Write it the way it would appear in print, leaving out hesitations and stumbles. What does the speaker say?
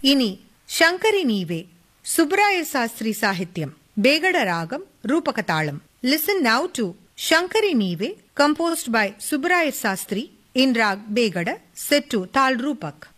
இனி சங்கரி நீவே சுப்பராய சாஸ்திரி சாகித்யம் பேகட ராகம் ரூபக தாளம். Listen now to Shankari Nive composed by Subbaraya Sastry in rag Begada set to Tal Rupak.